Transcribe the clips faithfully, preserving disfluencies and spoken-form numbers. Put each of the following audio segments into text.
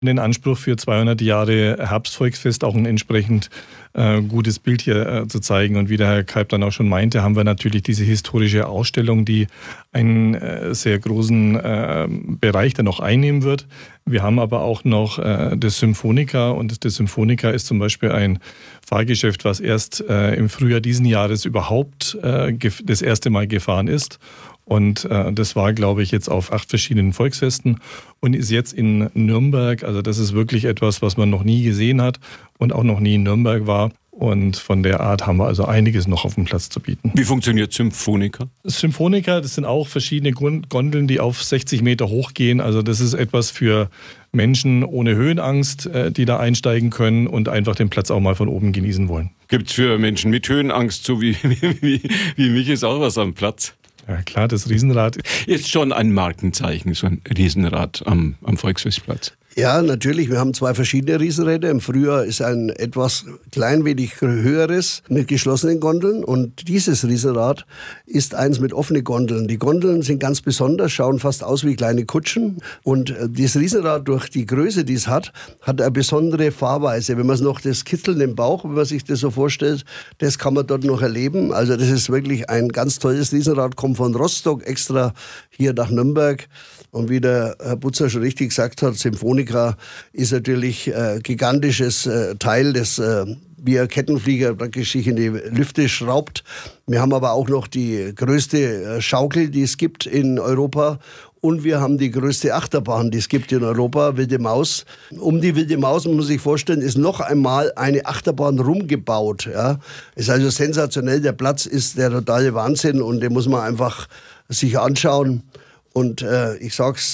den Anspruch für zweihundert Jahre Herbstvolksfest auch ein entsprechend äh, gutes Bild hier äh, zu zeigen. Und wie der Herr Kalb dann auch schon meinte, haben wir natürlich diese historische Ausstellung, die einen äh, sehr großen äh, Bereich dann noch einnehmen wird. Wir haben aber auch noch äh, das Symphonica, und das Symphonica ist zum Beispiel ein Fahrgeschäft, was erst äh, im Frühjahr diesen Jahres überhaupt äh, gef- das erste Mal gefahren ist. Und äh, das war, glaube ich, jetzt auf acht verschiedenen Volksfesten und ist jetzt in Nürnberg. Also das ist wirklich etwas, was man noch nie gesehen hat und auch noch nie in Nürnberg war. Und von der Art haben wir also einiges noch auf dem Platz zu bieten. Wie funktioniert Symphonica? Symphonica, das sind auch verschiedene Gondeln, die auf sechzig Meter hochgehen. Also das ist etwas für Menschen ohne Höhenangst, die da einsteigen können und einfach den Platz auch mal von oben genießen wollen. Gibt es für Menschen mit Höhenangst, so wie, wie, wie mich, ist auch was am Platz? Ja klar, das Riesenrad ist schon ein Markenzeichen, so ein Riesenrad am, am Volksfestplatz. Ja, natürlich. Wir haben zwei verschiedene Riesenräder. Im Frühjahr ist ein etwas klein wenig höheres mit geschlossenen Gondeln. Und dieses Riesenrad ist eins mit offenen Gondeln. Die Gondeln sind ganz besonders, schauen fast aus wie kleine Kutschen. Und dieses Riesenrad, durch die Größe, die es hat, hat eine besondere Fahrweise. Wenn man es noch das Kitzeln im Bauch, wenn man sich das so vorstellt, das kann man dort noch erleben. Also das ist wirklich ein ganz tolles Riesenrad, kommt von Rostock extra hier nach Nürnberg. Und wie der Herr Butzer schon richtig gesagt hat, Symphonica ist natürlich ein äh, gigantisches äh, Teil, das äh, wie ein Kettenflieger praktisch sich in die Lüfte schraubt. Wir haben aber auch noch die größte äh, Schaukel, die es gibt in Europa. Und wir haben die größte Achterbahn, die es gibt in Europa, Wilde Maus. Um die Wilde Maus, muss man sich vorstellen, ist noch einmal eine Achterbahn rumgebaut. Ja. Ist also sensationell. Der Platz ist der totale Wahnsinn und den muss man einfach sich anschauen. Und äh, ich sag's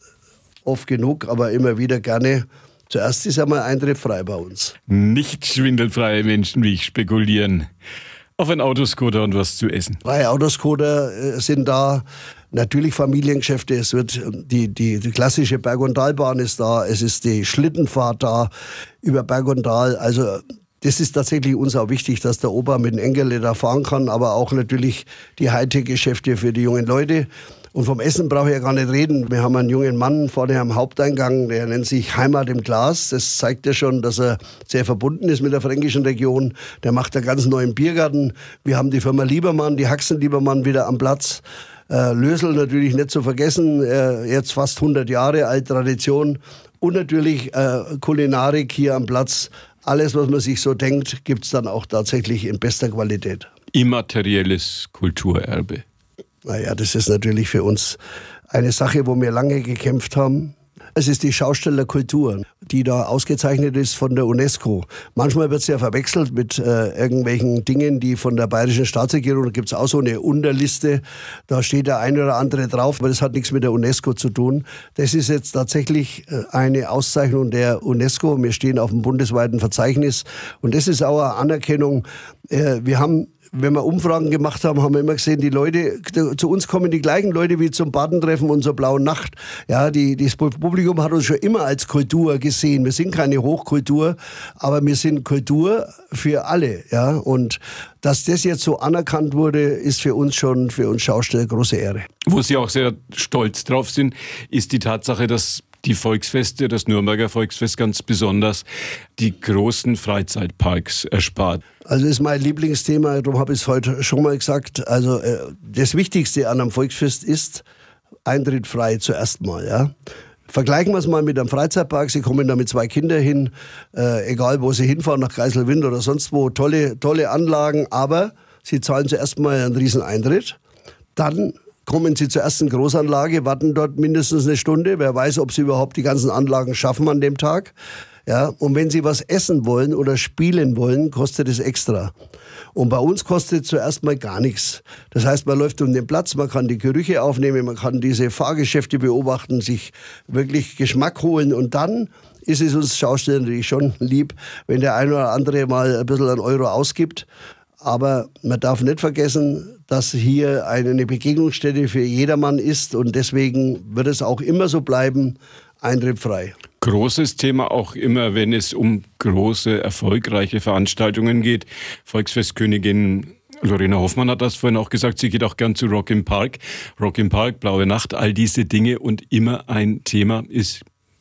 oft genug, aber immer wieder gerne, zuerst ist einmal Eintritt frei bei uns. Nicht schwindelfreie Menschen wie ich spekulieren. Auf ein Autoscooter und was zu essen. Freie Autoscooter äh, sind da. Natürlich Familiengeschäfte, es wird die, die, die klassische Berg- und Talbahn ist da, es ist die Schlittenfahrt da über Berg und Tal. Also das ist tatsächlich uns auch wichtig, dass der Opa mit dem Enkel da fahren kann, aber auch natürlich die Hightech-Geschäfte für die jungen Leute. Und vom Essen brauche ich ja gar nicht reden. Wir haben einen jungen Mann vorne am Haupteingang, der nennt sich Heimat im Glas. Das zeigt ja schon, dass er sehr verbunden ist mit der fränkischen Region. Der macht einen ganz neuen Biergarten. Wir haben die Firma Liebermann, die Haxen Liebermann wieder am Platz. Äh, Lösel natürlich nicht zu vergessen, äh, jetzt fast hundert Jahre alt, Tradition. Und natürlich äh, Kulinarik hier am Platz. Alles, was man sich so denkt, gibt es dann auch tatsächlich in bester Qualität. Immaterielles Kulturerbe. Naja, das ist natürlich für uns eine Sache, wo wir lange gekämpft haben. Es ist die Schaustellerkultur, die da ausgezeichnet ist von der UNESCO. Manchmal wird es ja verwechselt mit äh, irgendwelchen Dingen, die von der bayerischen Staatsregierung, da gibt es auch so eine Unterliste, da steht der eine oder andere drauf, aber das hat nichts mit der UNESCO zu tun. Das ist jetzt tatsächlich äh, eine Auszeichnung der UNESCO. Wir stehen auf dem bundesweiten Verzeichnis und das ist auch eine Anerkennung. Äh, wir haben Wenn wir Umfragen gemacht haben, haben wir immer gesehen, die Leute, zu uns kommen die gleichen Leute wie zum Badentreffen und zur Blauen Nacht. Ja, die, das Publikum hat uns schon immer als Kultur gesehen. Wir sind keine Hochkultur, aber wir sind Kultur für alle. Ja, und dass das jetzt so anerkannt wurde, ist für uns schon, für uns Schausteller, große Ehre. Wo Sie auch sehr stolz drauf sind, ist die Tatsache, dass die Volksfeste, das Nürnberger Volksfest ganz besonders, die großen Freizeitparks erspart. Also das ist mein Lieblingsthema, darum habe ich es heute schon mal gesagt. Also äh, das Wichtigste an einem Volksfest ist Eintritt frei zuerst mal. Ja? Vergleichen wir es mal mit einem Freizeitpark. Sie kommen da mit zwei Kindern hin, äh, egal wo Sie hinfahren, nach Geiselwind oder sonst wo. Tolle, tolle Anlagen, aber Sie zahlen zuerst mal einen riesen Eintritt. Dann kommen Sie zur ersten Großanlage, warten dort mindestens eine Stunde. Wer weiß, ob Sie überhaupt die ganzen Anlagen schaffen an dem Tag. Ja, und wenn Sie was essen wollen oder spielen wollen, kostet es extra. Und bei uns kostet zuerst mal gar nichts. Das heißt, man läuft um den Platz, man kann die Gerüche aufnehmen, man kann diese Fahrgeschäfte beobachten, sich wirklich Geschmack holen. Und dann ist es uns Schaustellern natürlich schon lieb, wenn der eine oder andere mal ein bisschen einen Euro ausgibt. Aber man darf nicht vergessen, dass hier eine Begegnungsstätte für jedermann ist und deswegen wird es auch immer so bleiben, Eintritt frei. Großes Thema auch immer, wenn es um große, erfolgreiche Veranstaltungen geht. Volksfestkönigin Lorena Hoffmann hat das vorhin auch gesagt, sie geht auch gern zu Rock im Park. Rock im Park, Blaue Nacht, all diese Dinge und immer ein Thema ist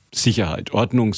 Sicherheit, Ordnung